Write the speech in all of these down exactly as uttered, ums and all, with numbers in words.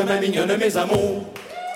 ma mignonne, mes amours.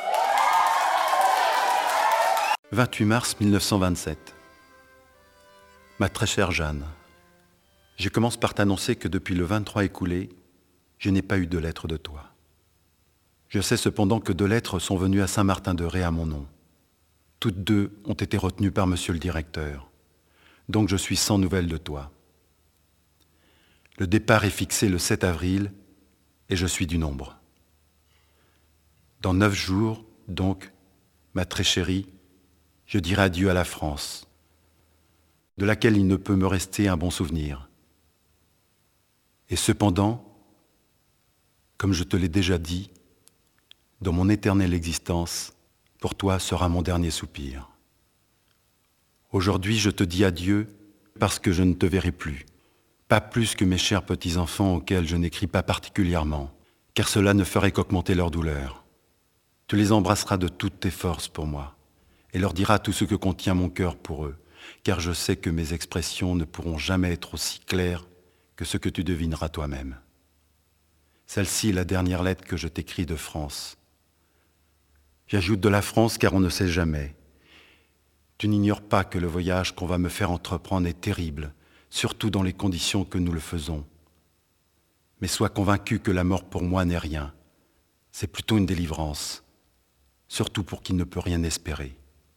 vingt-huit mars mille neuf cent vingt-sept. Ma très chère Jeanne, je commence par t'annoncer que depuis le vingt-trois écoulé, je n'ai pas eu de lettre de toi. Je sais cependant que deux lettres sont venues à Saint-Martin-de-Ré à mon nom. Toutes deux ont été retenues par monsieur le directeur. Donc je suis sans nouvelles de toi. Le départ est fixé le sept avril et je suis du nombre. Dans neuf jours, donc, ma très chérie, je dirai adieu à la France, de laquelle il ne peut me rester un bon souvenir. Et cependant, comme je te l'ai déjà dit, dans mon éternelle existence, pour toi sera mon dernier soupir. Aujourd'hui, je te dis adieu parce que je ne te verrai plus, pas plus que mes chers petits-enfants auxquels je n'écris pas particulièrement, car cela ne ferait qu'augmenter leur douleur. Tu les embrasseras de toutes tes forces pour moi, et leur diras tout ce que contient mon cœur pour eux, car je sais que mes expressions ne pourront jamais être aussi claires que ce que tu devineras toi-même. Celle-ci est la dernière lettre que je t'écris de France. J'ajoute de la France car on ne sait jamais. Tu n'ignores pas que le voyage qu'on va me faire entreprendre est terrible, surtout dans les conditions que nous le faisons. Mais sois convaincu que la mort pour moi n'est rien. C'est plutôt une délivrance, surtout pour qui ne peut rien espérer.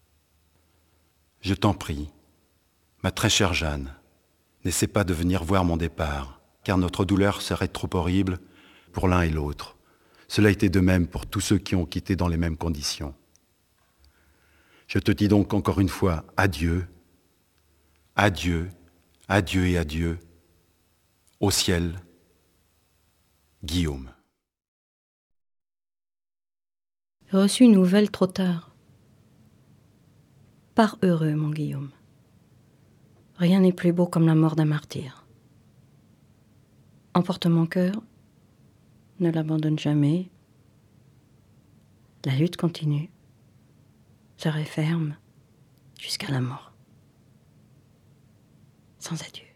Je t'en prie, ma très chère Jeanne, n'essaie pas de venir voir mon départ, car notre douleur serait trop horrible pour l'un et l'autre. Cela a été de même pour tous ceux qui ont quitté dans les mêmes conditions. Je te dis donc encore une fois adieu, adieu, adieu et adieu, au ciel, Guillaume. J'ai reçu une nouvelle trop tard. Pars heureux, mon Guillaume. Rien n'est plus beau comme la mort d'un martyr. Emporte mon cœur, ne l'abandonne jamais. La lutte continue. Serai ferme jusqu'à la mort. Sans adieu.